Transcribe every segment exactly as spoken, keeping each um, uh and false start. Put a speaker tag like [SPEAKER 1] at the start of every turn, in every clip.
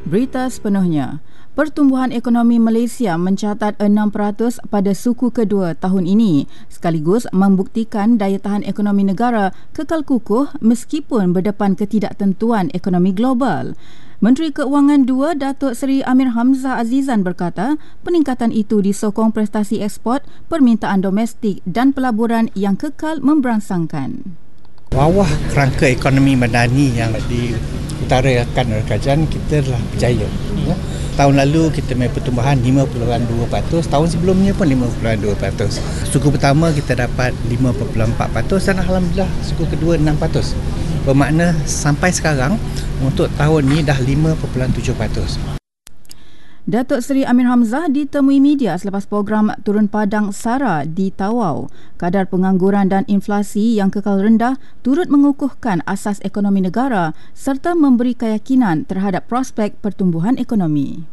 [SPEAKER 1] Berita sepenuhnya. Pertumbuhan ekonomi Malaysia mencatat enam peratus pada suku kedua tahun ini, sekaligus membuktikan daya tahan ekonomi negara kekal kukuh meskipun berdepan ketidaktentuan ekonomi global. Menteri Keuangan dua Datuk Seri Amir Hamzah Azizan berkata, peningkatan itu disokong prestasi ekspor, permintaan domestik dan pelaburan yang kekal memberangsangkan.
[SPEAKER 2] Bawah kerangka ekonomi madani yang diutarakan oleh kerajaan, kita telah berjaya. Ya. Tahun lalu kita mempunyai pertumbuhan lima perpuluhan dua peratus, tahun sebelumnya pun lima perpuluhan dua peratus. Suku pertama kita dapat lima perpuluhan empat peratus dan alhamdulillah suku kedua enam peratus. Bermakna sampai sekarang untuk tahun ini dah lima perpuluhan tujuh peratus.
[SPEAKER 1] Datuk Seri Amir Hamzah ditemui media selepas program turun padang SARA di Tawau. Kadar pengangguran dan inflasi yang kekal rendah turut mengukuhkan asas ekonomi negara serta memberi keyakinan terhadap prospek pertumbuhan ekonomi.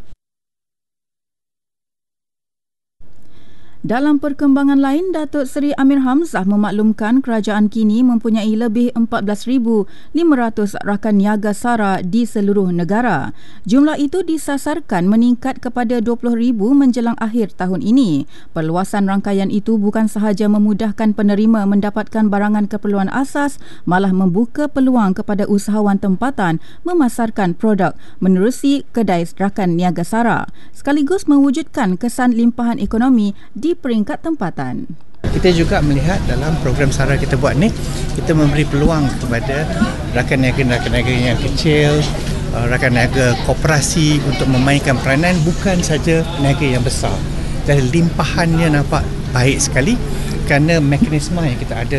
[SPEAKER 1] Dalam perkembangan lain, Datuk Seri Amir Hamzah memaklumkan kerajaan kini mempunyai lebih empat belas ribu lima ratus rakan niaga SARA di seluruh negara. Jumlah itu disasarkan meningkat kepada dua puluh ribu menjelang akhir tahun ini. Perluasan rangkaian itu bukan sahaja memudahkan penerima mendapatkan barangan keperluan asas, malah membuka peluang kepada usahawan tempatan memasarkan produk menerusi kedai rakan niaga SARA, sekaligus mewujudkan kesan limpahan ekonomi di di peringkat tempatan.
[SPEAKER 2] Kita juga melihat dalam program SARA kita buat ni, kita memberi peluang kepada rakan niaga-rakan niaga yang kecil, rakan niaga koperasi untuk memainkan peranan, bukan saja niaga yang besar. Dan limpahannya nampak baik sekali kerana mekanisme yang kita ada